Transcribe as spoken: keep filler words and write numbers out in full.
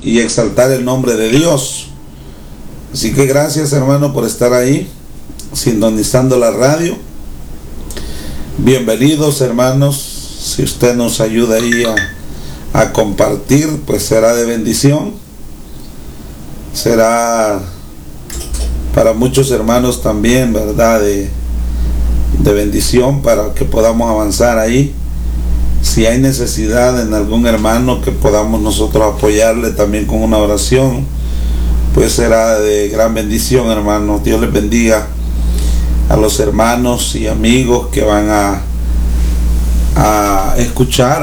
y exaltar el nombre de Dios. Así que gracias, hermano, por estar ahí sintonizando la radio. Bienvenidos, hermanos. Si usted nos ayuda ahí a, a compartir, pues será de bendición. Será para muchos hermanos también, ¿verdad? De, de bendición para que podamos avanzar ahí. Si hay necesidad en algún hermano que podamos nosotros apoyarle también con una oración, pues será de gran bendición, hermanos. Dios les bendiga a los hermanos y amigos que van a, a escuchar